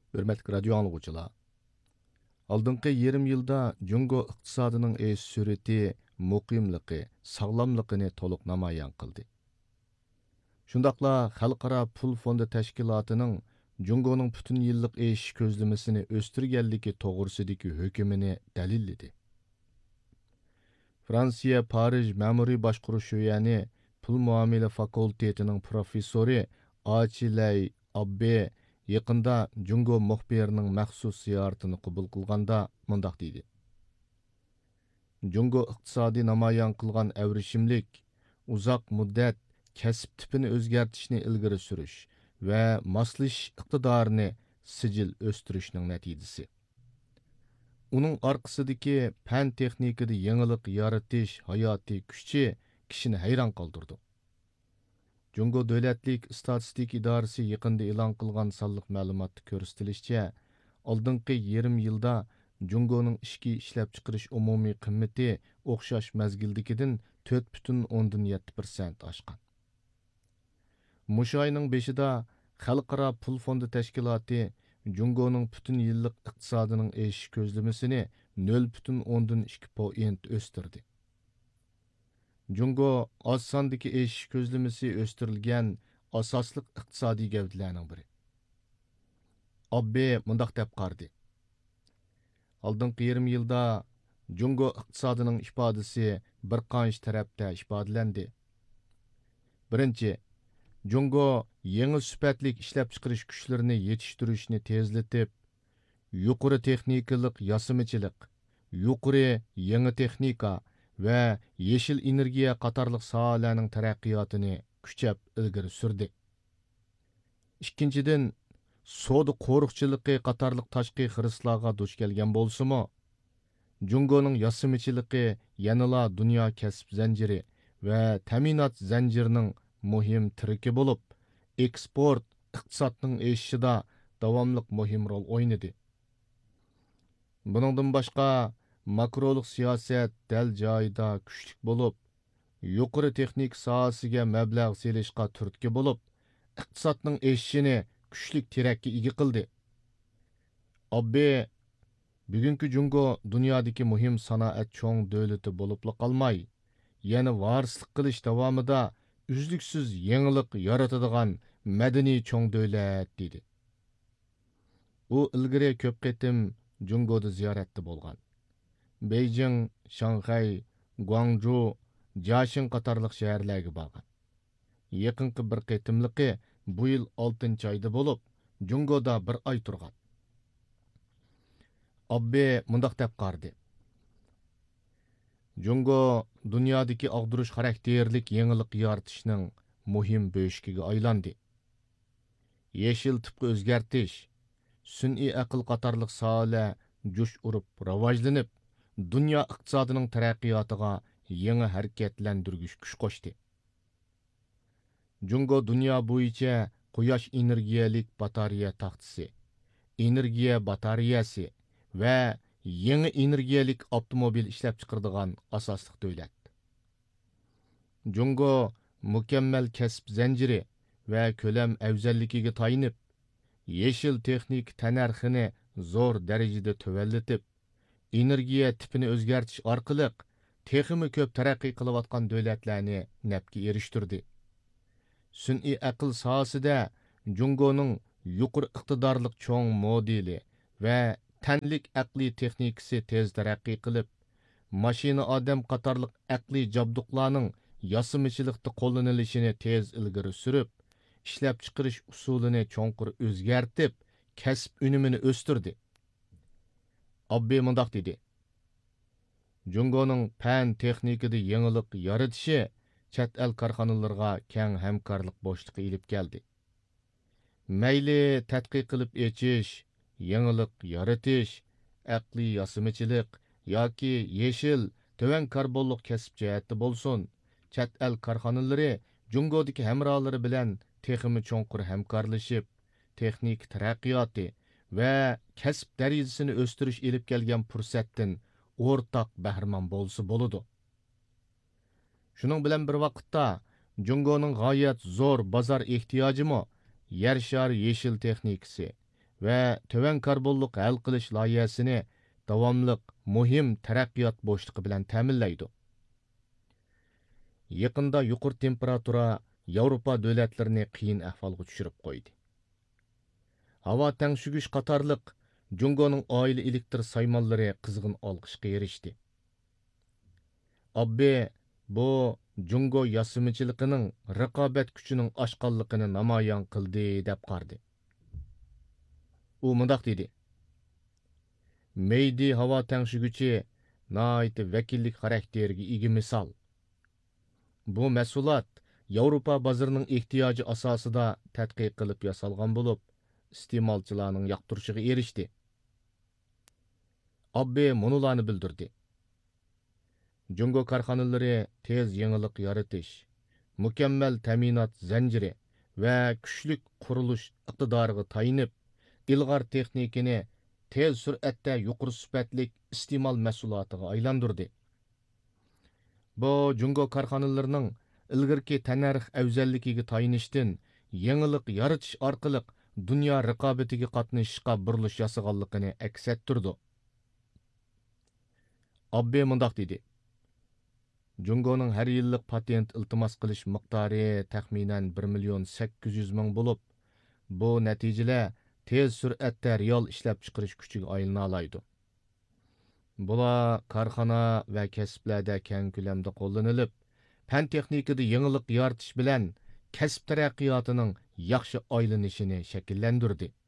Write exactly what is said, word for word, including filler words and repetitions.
Hürmetli radio anlıqçılar. Алдыңғы yarım yılda Cungo iqtisodiyning es surati, muqimligi, sog'lomligini to'liq namoyon qildi. Shundaqla Xalqaro pul fondi tashkilotining Jungoning butun yillik eshish ko'zlamasini o'stirganligi to'g'risidagi hukmini dalilladi. Fransiya Parij ma'muriy boshqaruv sho'yani pul muomala fakultetining professori Achilay Abbe yaqinda Jungo muxbirining maxsus ziyoratini qabul qilganda mundaq deydi. Jungo iqtisodiy namoyon qilgan avrishimlik, uzoq muddat kasb tipini o'zgartishni ilgari surish va moslashish iqtidorini sijil o'stirishning natijasi. Uning orqasidagi fan texnikada yangilik yaratish hayotiy kuchi kishini hayron qoldirdi. Jungo davlatlik statistik idorasi yaqinda e'lon qilgan sonliq ma'lumotda ko'rsatilishicha, oldingi yarim yilda Jungoning ishki ishlab chiqarish umumiy qimmati o'xshash mazgildagidan to'rt butun o'ndan yetti persent oshgan. Mush oyning beshida Xalqaro pul fondi tashkiloti Jungoning butun yillik iqtisodining eshish ko'zlamasini nol butun o'ndan ikki point o'stirdi. Jungo oz sondagi eshish ko'zlamasi o'stirilgan asosliq iqtisodiy gavdalarning biri. Abbe mundaq deb qardi. Алдыңғы yarım yilda Jungo iqtisodining ifodasi bir qancha tarafda ifodalandi. Birinchi, Jungo yangi sifatlik ishlab chiqarish kuchlarini yetishtirishni tezlatib, yuqori texnikalik yasamachilik, yuqori yangi texnika va yeshil energiya qatorliq sohalarning taraqqiyotini kuchab ilgari surdi. Ikkinchidan, soda qo'riqchiligi qatorliq tashqi xiristlarga duch kelgan bo'lsa-mu, Jungoning yasamachilig'i yanala dunyo kasb zanjiri va ta'minot zanjirining muhim tiriki bo'lib, eksport iqtisodning o'sishida davomli muhim rol o'ynadi. Buningdan boshqa makrolik siyosat dal joyida kuchli bo'lib, yuqori texnik sohasiga mablag' selishga turtki bo'lib, iqtisodning o'sishini kuchli terakka ega qildi. Abbe bugungi Jungo dunyodagi muhim sanoat cho'ng davlati bo'libla qolmay, yana varislik qilish davomida uzluksiz yangilik yaratadigan madaniy cho'ng davlat dedi. U ilgari ko'p qitim Jungoda ziyoratda bo'lgan. Beijing, Shanghai, Guangzhou, Jiaxing qatorliq shaharlarga borgan. Yaqinqi bir qitimliqi bu yil oltinchi oyda bo'lib, Jungoda bir oy turgan. Abbe mundaq deb qardi. Jungo dunyodagi og'dirish xarakterlik yangilik yaratishning muhim bo'shkiga aylandi. Yeshil tipni o'zgartish, sun'iy aql qatorliq sohalar jush urib rivojlanib, dunyo iqtisodining taraqqiyotiga yangi harakatlantirgich kuch qo'shdi. Jungo dunyo bo'yicha quyosh energiyalik batareya taxtisi, energiya batareyasi va yangi energiyalik avtomobil ishlab chiqaradigan asosliq davlat. Jungo mukammal kasb zanjiri va ko'lam afzalligiga tayinib, yeshil texnik tanarxini zo'r darajada tuvallatib, energiya tipini o'zgartish orqali texmi ko'p taraqqiy qilayotgan davlatlarni nafga erishtirdi. Sun'iy aql sohasida Jungoning yuqori iqtidorli cho'ng modeli va tanlik aqliy texnikasi tez taraqqiy qilib, mashina odam qatorliq aqliy jabduqlarning yasamachilikda qo'llanilishini tez ilgari surib, ishlab chiqarish usulini cho'nqur o'zgartib, kasb unumini o'stirdi. Abbe mundaq dedi. Jungoning fan texnikada yangilik yaratishi chet el korxonalarga keng hamkorlik bo'shliqi ilib keldi. Mayli tadqiq qilib echish, yangilik yaratish, aqliy yasamachilik yoki yeshil to'van karbonliq kasb jihatda bo'lsin, chet el korxonalari Jungodagi hamrohlari bilan texmi cho'nqur hamkorlashib, texnik taraqqiyoti va kasb darajasini o'stirish ilib kelgan fursatdan o'rtaq bahramon bo'lsa bo'ladi. Shuning bilan bir vaqtda Jungoning g'oyat zo'r bozor ehtiyojimi yer shari yeshil texnikasi va töven karbonliq hal qilish loyihasini davomliq muhim taraqqiyot bo'shliqi bilan ta'minlaydi. Yaqinda yuqori temperatura Yevropa davlatlarini qiyin ahvolga tushirib qo'ydi. Havo tengshigish qatorliq Jungoning oila elektr saymonlari qizg'in olqishga erishdi. Abbe bu Jungo yasimichiligining raqobat kuchining oshqonligini namoyon qildi deb qardi. U mundaq dedi: Meydi havo tengshiguchi naiti vakillik xarakteriga ega misol. Bu mahsulot Yevropa bozorining ehtiyoji asosida tadqiq qilib yasalgan bo'lib, iste'molchilarning yoqtirishiga erishdi. Abbe munularni bildirdi. Jungo korxonalari tez yangilik yaratish, mukammal ta'minot zanjiri va kuchli qurilish iqtidoriga tayinib, ilg'or texnikani tez sur'atda yuqori sifatlik iste'mol mahsulotiga aylantirdi. Bu Jungo korxonalarining ilgirki tanarix afzalligiga tayinishdan yangilik yaratish orqali dunyo raqobatiga qatnashishga burilish yasaganligini aks ettirdi. Abbe mundaq dedi: Jungoning har yillik patent iltimos qilish miqdori taxminan bir million sakkiz yuz ming bo'lib, bu natijalar tez sur'atda real ishlab chiqarish kuchiga aylana oladi. Bular korxona va kasblarda keng ko'lamda qo'llanilib, fan texnikada yangilik yaratish bilan kasb taraqqiyotining yaxshi aylanishini shakllantirdi.